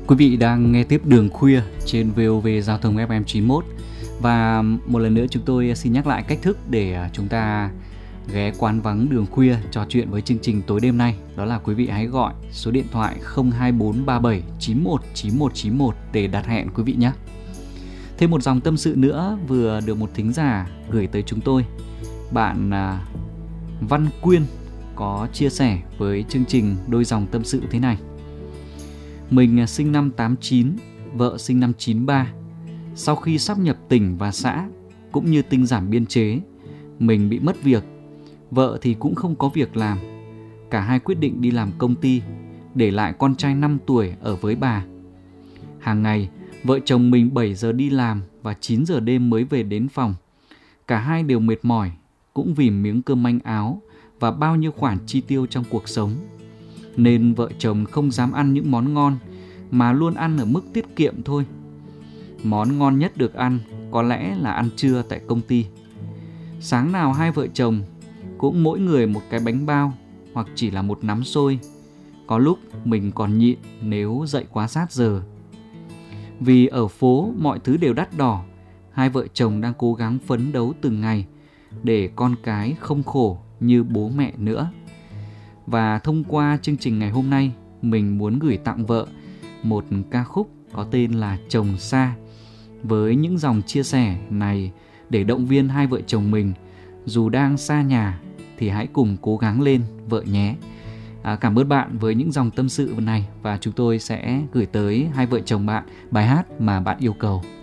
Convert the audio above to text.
Quý vị đang nghe tiếp Đường Khuya trên VOV Giao thông FM 91. Và một lần nữa chúng tôi xin nhắc lại cách thức để chúng ta ghé quán vắng Đường Khuya trò chuyện với chương trình tối đêm nay. Đó là quý vị hãy gọi số điện thoại 02437 91 91 91 để đặt hẹn quý vị nhé. Thêm một dòng tâm sự nữa vừa được một thính giả gửi tới chúng tôi. Bạn Văn Quyên có chia sẻ với chương trình đôi dòng tâm sự thế này. Mình sinh năm 89, vợ sinh năm 93. Sau khi sáp nhập tỉnh và xã cũng như tinh giảm biên chế, mình bị mất việc. Vợ thì cũng không có việc làm. Cả hai quyết định đi làm công ty, để lại con trai 5 tuổi ở với bà. Hàng ngày, vợ chồng mình 7 giờ đi làm và 9 giờ đêm mới về đến phòng. Cả hai đều mệt mỏi, cũng vì miếng cơm manh áo và bao nhiêu khoản chi tiêu trong cuộc sống. Nên vợ chồng không dám ăn những món ngon, mà luôn ăn ở mức tiết kiệm thôi. Món ngon nhất được ăn có lẽ là ăn trưa tại công ty. Sáng nào hai vợ chồng cũng mỗi người một cái bánh bao hoặc chỉ là một nắm xôi. Có lúc mình còn nhịn nếu dậy quá sát giờ. Vì ở phố mọi thứ đều đắt đỏ, hai vợ chồng đang cố gắng phấn đấu từng ngày để con cái không khổ như bố mẹ nữa. Và thông qua chương trình ngày hôm nay, mình muốn gửi tặng vợ một ca khúc có tên là Chồng Xa. Với những dòng chia sẻ này để động viên hai vợ chồng mình, dù đang xa nhà thì hãy cùng cố gắng lên vợ nhé. Cảm ơn bạn với những dòng tâm sự này, và chúng tôi sẽ gửi tới hai vợ chồng bạn bài hát mà bạn yêu cầu.